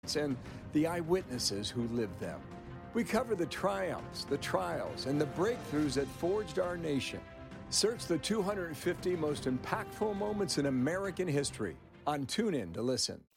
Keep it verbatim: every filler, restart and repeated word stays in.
and the eyewitnesses who lived them. We cover the triumphs, the trials, and the breakthroughs that forged our nation. Search the two hundred fifty most impactful moments in American history on TuneIn to listen.